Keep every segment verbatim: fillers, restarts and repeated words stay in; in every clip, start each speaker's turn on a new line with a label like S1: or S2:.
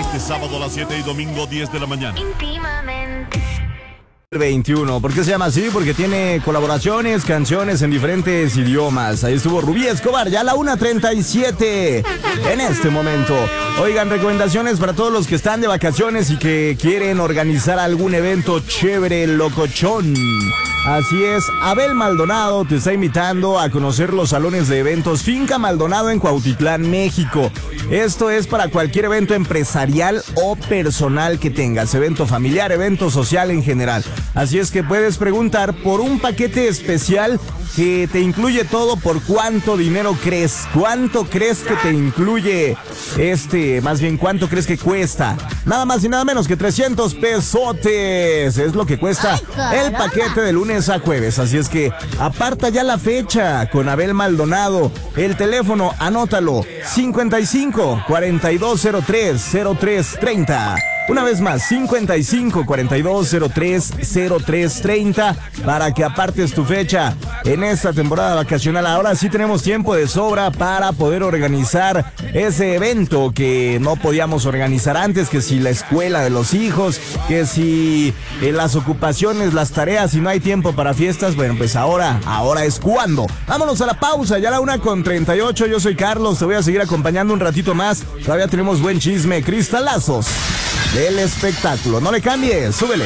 S1: Este sábado a las siete y domingo diez de la mañana.
S2: Íntimamente.
S3: veintiuno. ¿Por qué se llama así? Porque tiene colaboraciones, canciones en diferentes idiomas. Ahí estuvo Rubí Escobar, ya a la una treinta y siete en este momento. Oigan, recomendaciones para todos los que están de vacaciones y que quieren organizar algún evento chévere, locochón. Así es, Abel Maldonado te está invitando a conocer los salones de eventos Finca Maldonado en Cuautitlán, México. Esto es para cualquier evento empresarial o personal que tengas, evento familiar, evento social en general. Así es que puedes preguntar por un paquete especial que te incluye todo. ¿Por cuánto dinero crees? ¿Cuánto crees que te incluye este? Más bien, ¿cuánto crees que cuesta? Nada más y nada menos que trescientos pesotes. Es lo que cuesta el paquete de lunes a jueves. Así es que aparta ya la fecha con Abel Maldonado. El teléfono, anótalo, cincuenta y cinco, cuarenta y dos cero tres, cero tres treinta. Una vez más, cincuenta y cinco, cuarenta y dos cero tres, cero tres treinta, para que apartes tu fecha en esta temporada vacacional. Ahora sí tenemos tiempo de sobra para poder organizar ese evento que no podíamos organizar antes, que si la escuela de los hijos, que si eh, las ocupaciones, las tareas, y no hay tiempo para fiestas. Bueno, pues ahora, ahora es cuando. Vámonos a la pausa, ya a la una con treinta y ocho. Yo soy Carlos, te voy a seguir acompañando un ratito más. Todavía tenemos buen chisme, cristalazos del espectáculo. No le cambies, súbele.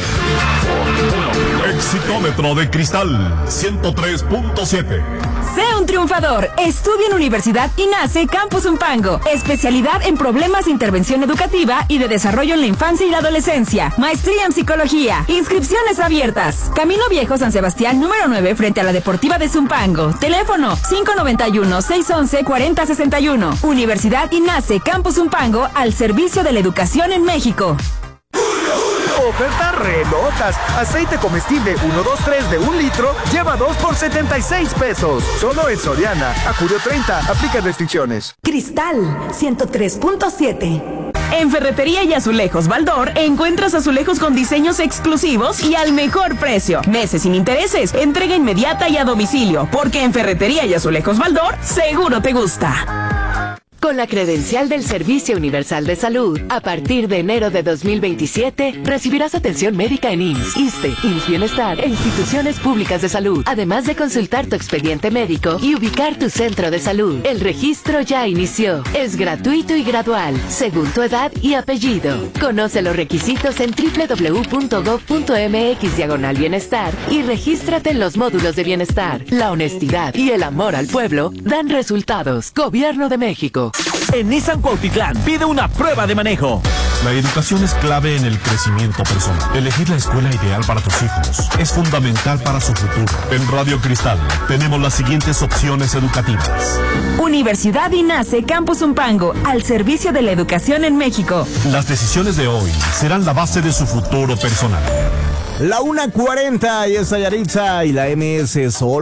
S1: Exitómetro de Cristal ciento tres punto siete.
S4: Sé un triunfador. Estudia en Universidad INACE Campus Zumpango. Especialidad en problemas de intervención educativa y de desarrollo en la infancia y la adolescencia. Maestría en psicología. Inscripciones abiertas. Camino Viejo San Sebastián número nueve frente a la Deportiva de Zumpango. Teléfono cinco noventa y uno, seiscientos once, cuarenta sesenta y uno. Universidad INACE Campus Zumpango al servicio de la educación en México.
S5: Ofertas re locas. Aceite comestible uno dos tres de un litro lleva dos por setenta y seis pesos. Solo en Soriana. A julio treinta. Aplica restricciones.
S6: Cristal ciento tres punto siete.
S4: En Ferretería y Azulejos Baldor encuentras azulejos con diseños exclusivos y al mejor precio. Meses sin intereses, entrega inmediata y a domicilio, porque en Ferretería y Azulejos Baldor seguro te gusta.
S7: Con la credencial del Servicio Universal de Salud, a partir de enero de dos mil veintisiete, recibirás atención médica en I M S S, ISSSTE, I M S S Bienestar e instituciones públicas de salud, además de consultar tu expediente médico y ubicar tu centro de salud. El registro ya inició. Es gratuito y gradual, según tu edad y apellido. Conoce los requisitos en doble u doble u doble u punto gob punto mx diagonal bienestar y regístrate en los módulos de bienestar. La honestidad y el amor al pueblo dan resultados. Gobierno de México.
S8: En Nissan Cuautitlán, pide una prueba de manejo.
S1: La educación es clave en el crecimiento personal. Elegir la escuela ideal para tus hijos es fundamental para su futuro. En Radio Cristal tenemos las siguientes opciones educativas.
S4: Universidad INACE Campus Zumpango, al servicio de la educación en México.
S1: Las decisiones de hoy serán la base de su futuro personal.
S3: La una cuarenta y es Yaritza y la M S Sol.